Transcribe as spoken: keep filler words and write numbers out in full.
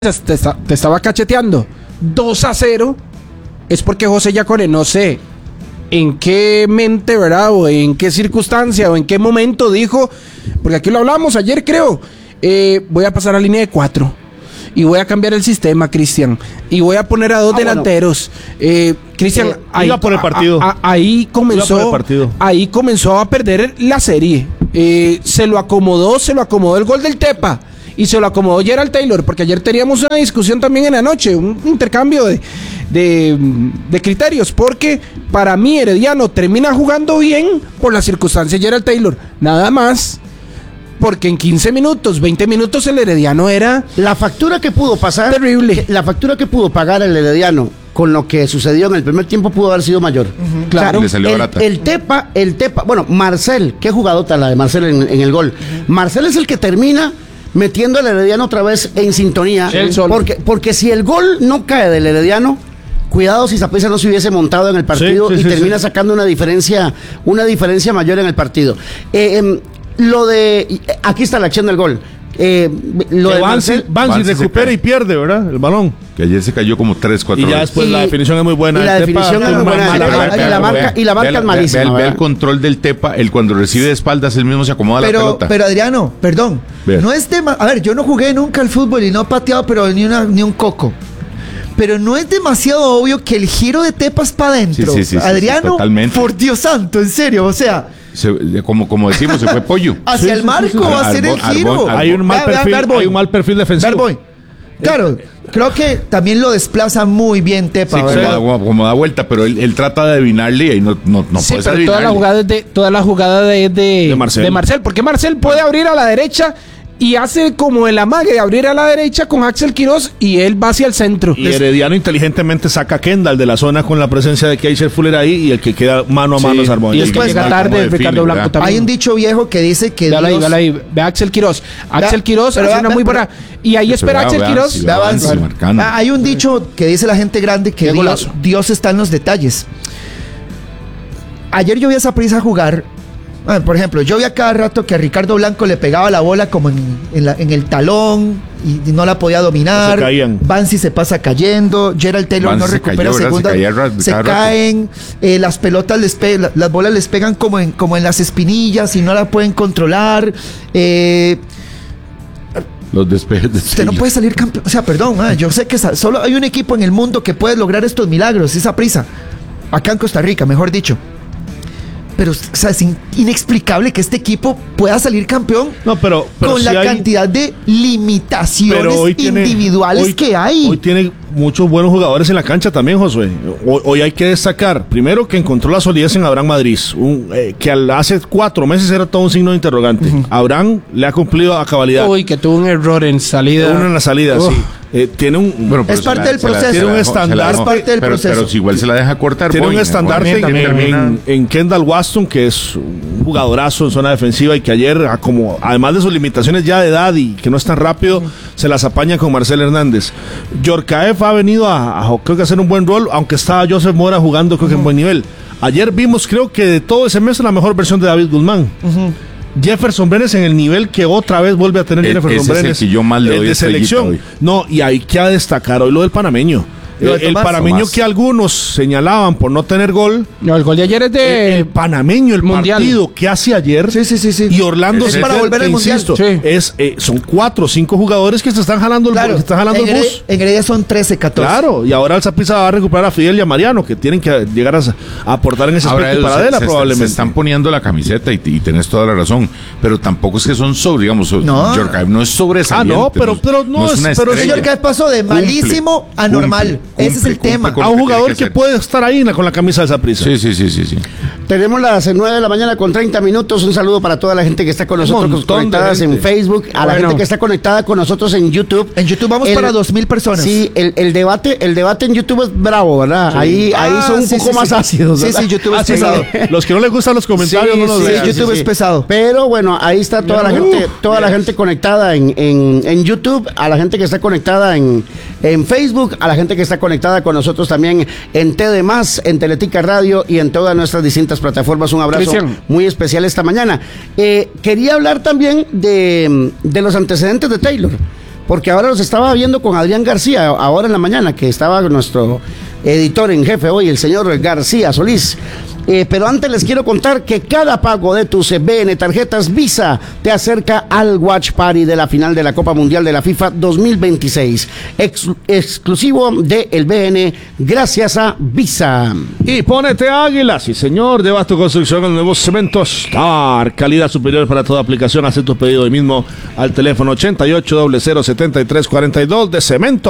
te, está, te estaba cacheteando dos a cero, es porque José Yacone, no sé en qué mente, ¿verdad? O en qué circunstancia, o en qué momento dijo, porque aquí lo hablamos ayer, creo, eh, voy a pasar a línea de cuatro. Y voy a cambiar el sistema, Cristian. Y voy a poner a dos ah, bueno. delanteros. Eh, Cristian, eh, ahí, iba por el partido. A, a, ahí comenzó. Ahí comenzó a perder la serie. Eh, se lo acomodó, se lo acomodó el gol del Tepa. Y se lo acomodó Gerald Taylor. Porque ayer teníamos una discusión también en la noche. Un intercambio de, de, de criterios. Porque para mí Herediano termina jugando bien por las circunstancias Gerald Taylor. Nada más. Porque en quince minutos, veinte minutos el Herediano era... La factura que pudo pasar... Terrible. La factura que pudo pagar el Herediano con lo que sucedió en el primer tiempo pudo haber sido mayor. Uh-huh. Claro. O sea, Le salió el, barata. el Tepa, el Tepa... Bueno, Marcel, qué jugadota la de Marcel en, en el gol. Uh-huh. Marcel es el que termina metiendo al Herediano otra vez en sintonía. Porque, porque si el gol no cae del Herediano... Cuidado si Saprissa no se hubiese montado en el partido sí, sí, y sí, termina sí. sacando una diferencia, una diferencia mayor en el partido. Eh, eh, Lo de... Aquí está la acción del gol. Eh, lo que de Bansi, Bansi recupera y pierde, ¿verdad? El balón. Que ayer se cayó como tres, cuatro veces. Y ya después y, la definición es muy buena. Y la definición es muy buena. Y la marca, y la marca es malísima. Ve el control del Tepa, él cuando recibe de espaldas, él mismo se acomoda pero, la pelota. Pero Adriano, perdón. Ver. No es de... A ver, yo no jugué nunca al fútbol y no he pateado, pero ni, una, ni un coco. Pero no es demasiado obvio que el giro de Tepa es para adentro. Sí, sí, sí, Adriano, sí, sí, por Dios santo, en serio, o sea... Se, como, como decimos, se fue pollo. Hacia sí, el marco sí, sí, sí. va a ser el giro. Arbon, Arbon. Hay un mal perfil, vean, hay un mal perfil defensivo. Claro, creo que también lo desplaza muy bien Tepa. Sí, como, como da vuelta, pero él, él trata de adivinarle y ahí no, no, no sí, puede pero adivinarle. toda la jugada de toda la jugada de, de, de, Marcel. de Marcel, porque Marcel puede abrir a la derecha y hace como el amague de abrir a la derecha con Axel Quiroz y él va hacia el centro. Y Herediano inteligentemente saca a Kendall de la zona con la presencia de Kaiser Fuller ahí y el que queda mano a mano sí, es Arbon. Y después llega tarde Ricardo Blanco ¿verdad? También. Hay un dicho viejo que dice que Dios... Dios... Ahí, ahí, ve a Axel Quiroz. Axel Quiroz hace una muy buena... Y ahí espera Axel Quiroz. Hay un dicho que dice la gente grande que Dios, Dios está en los detalles. Ayer yo vi a Saprissa jugar... Ah, por ejemplo, yo vi a cada rato que a Ricardo Blanco le pegaba la bola como en, en, la, en el talón y, y no la podía dominar. Se caían. Bansi se pasa cayendo. Gerald Taylor Bansi no recupera cayó, segunda. Se, caía, se caen. Eh, las pelotas les pegan, las bolas les pegan como en, como en las espinillas y no la pueden controlar. Eh, Los despejes de Usted no puede salir campeón. O sea, perdón, ah, yo sé que solo hay un equipo en el mundo que puede lograr estos milagros. Esa prisa. Acá en Costa Rica, mejor dicho. Pero o sea, es in- inexplicable que este equipo pueda salir campeón no, pero, pero con si la hay... cantidad de limitaciones hoy tiene, individuales hoy, que hay. Hoy tiene muchos buenos jugadores en la cancha también, Josué. Hoy, hoy hay que destacar, primero, que encontró la solidez en Abraham Madrid, un, eh, que al, hace cuatro meses era todo un signo de interrogante. Uh-huh. Abraham le ha cumplido a cabalidad. Uy, que tuvo un error en salida. Uno en la salida, uh. sí. Eh, tiene un bueno, es parte la, del proceso la, tiene un estándar es parte del pero, proceso pero si igual se la deja cortar tiene Boy, un estandarte en, en, en Kendall Waston, que es un jugadorazo en zona defensiva y que ayer, como además de sus limitaciones ya de edad y que no es tan rápido, uh-huh. se las apaña con Marcel Hernández. Yorkaev ha venido a, a creo que a hacer un buen rol, aunque estaba Joseph Mora jugando creo uh-huh. que en buen nivel. Ayer vimos creo que de todo ese mes la mejor versión de David Guzmán. Uh-huh. Jefferson Brenes en el nivel que otra vez vuelve a tener el, Jefferson Brenes. Es el que yo más le doy de selección. Hoy. No, y hay que destacar hoy lo del panameño. El, el panameño Tomás. Que algunos señalaban por no tener gol. No, el gol de ayer es de. El, el panameño, el mundial. Partido que hace ayer. Sí, sí, sí, sí. Y Orlando es, es para volver al mundial. Insisto, sí. es, eh, son cuatro o cinco jugadores que se están jalando el, claro, se están jalando en el bus. Heredia, en Heredia son trece, catorce. Claro, y ahora el Saprissa va a recuperar a Fidel y a Mariano, que tienen que llegar a, a aportar en ese ahora aspecto el, Paradela, se, probablemente. Se están poniendo la camiseta y, y tenés toda la razón. Pero tampoco es que son sobre, digamos, no, Yorkaev no es sobresaliente. Ah, no, pero, pero no, no es. es Pero Yorkaev pasó de malísimo cumple, a normal. Cumple, Ese cumple, es el tema. A un jugador que, que puede estar ahí con la camisa de Saprissa. Sí, sí, sí, sí, sí. Tenemos las nueve de la mañana con treinta minutos. Un saludo para toda la gente que está con nosotros conectadas en Facebook, a bueno. la gente que está conectada con nosotros en YouTube. En YouTube vamos el, para dos mil personas. Sí, el, el debate, el debate en YouTube es bravo, ¿verdad? Sí. Ahí, ah, ahí son un sí, poco sí, más sí. ácidos. ¿verdad? Sí, sí, YouTube es ah, pesado. Sí, los que no les gustan los comentarios sí, no los sí, vean. YouTube sí, es sí. pesado. Pero bueno, ahí está toda la uh, gente, toda yeah. la gente conectada en, en, en YouTube, a la gente que está conectada en, en Facebook, a la gente que está conectada con nosotros también en T D Más, en Teletica Radio y en todas nuestras distintas plataformas. Un abrazo Cristian. Muy especial esta mañana. Eh, quería hablar también de, de los antecedentes de Taylor. porque ahora los estaba viendo con Adrián García, ahora en la mañana, que estaba nuestro editor en jefe hoy, el señor García Solís. Eh, pero antes les quiero contar que cada pago de tus B N tarjetas Visa te acerca al Watch Party de la final de la Copa Mundial de la FIFA dos mil veintiséis, Ex exclusivo de el B N gracias a Visa. Y ponete Águila, sí señor, de Basto Construcción, el nuevo cemento Star, calidad superior para toda aplicación. Haz tu pedido hoy mismo al teléfono ochenta y ocho, cero cero, setenta y tres cuarenta y dos de Cemento